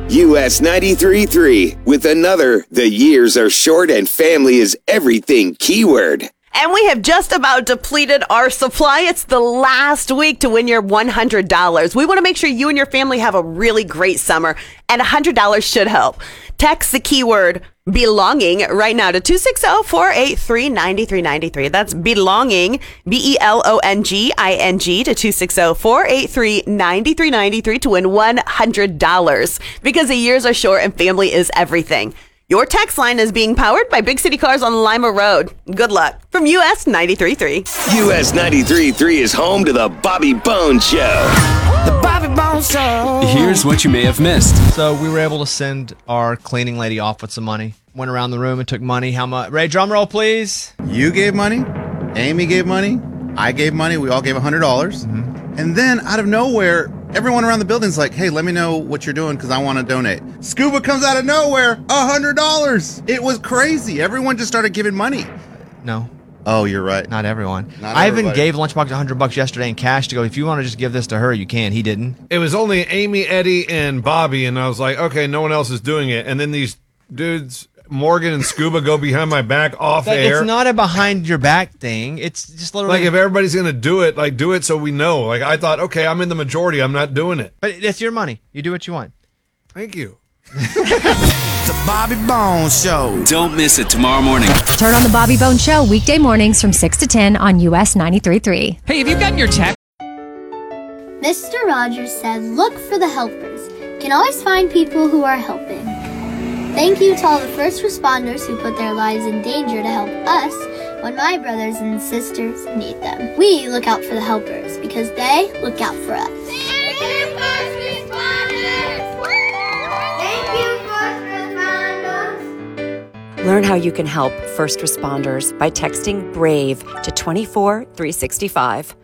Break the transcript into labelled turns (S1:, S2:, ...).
S1: US 93.3 with another The Years Are Short and Family is Everything keyword.
S2: And we have just about depleted our supply. It's the last week to win your $100. We want to make sure you and your family have a really great summer, and $100 should help. Text the keyword belonging right now to 260-483-9393. That's belonging, BELONGING, to 260-483-9393 to win $100. Because the years are short and family is everything. Your text line is being powered by Big City Cars on Lima Road. Good luck from US 93.3.
S1: US 93.3 is home to the Bobby Bones Show.
S3: The Bobby Bones Show.
S4: Here's what you may have missed.
S5: So we were able to send our cleaning lady off with some money. Went around the room and took money. How much? Ray, drum roll, please.
S6: You gave money. Amy gave money. I gave money. We all gave $100. Mm-hmm. And then out of nowhere, everyone around the building's like, hey, let me know what you're doing because I want to donate. Scuba comes out of nowhere, $100. It was crazy. Everyone just started giving money.
S5: No.
S6: Oh, you're right.
S5: Not everyone.
S6: Not
S5: I
S6: everybody.
S5: even gave Lunchbox $100 yesterday in cash to go, if you want to just give this to her, you can. He didn't.
S7: It was only Amy, Eddie, and Bobby, and I was like, okay, no one else is doing it. And then these dudes, Morgan and Scuba, go behind my back off air.
S5: It's not a behind your back thing. It's just literally.
S7: Like, if everybody's going to do it, like, do it so we know. Like, I thought, okay, I'm in the majority. I'm not doing it.
S5: But it's your money. You do what you want.
S7: Thank you.
S3: The Bobby Bones Show.
S4: Don't miss it tomorrow morning.
S8: Turn on the Bobby Bones Show weekday mornings from 6 to 10 on US 93.3.
S4: Hey, have you gotten your text?
S9: Mr. Rogers said, look for the helpers. You can always find people who are helping. Thank you to all the first responders who put their lives in danger to help us when my brothers and sisters need them. We look out for the helpers because they look out for us. Thank you, first responders! Thank you, first responders!
S10: Learn how you can help first responders by texting BRAVE to 24365.